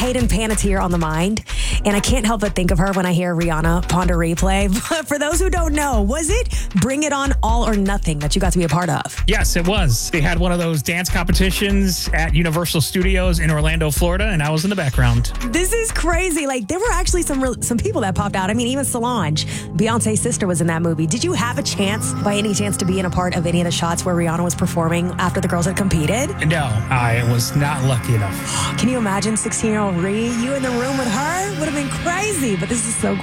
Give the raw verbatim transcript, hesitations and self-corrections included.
Hayden Panettiere on the mind, and I can't help but think of her when I hear Rihanna Ponder Replay. But for those who don't know, was it Bring It On All or Nothing that you got to be a part of? Yes, it was. They had one of those dance competitions at Universal Studios in Orlando, Florida, and I was in the background. This is crazy. Like, there were actually some real, some people that popped out. I mean, even Solange, Beyonce's sister, was in that movie. Did you have a chance, by any chance, to be in a part of any of the shots where Rihanna was performing after the girls had competed? No, I was not lucky enough. Can you imagine sixteen-year-old Ree? You in the room with her? Would have been crazy, but this is so cool.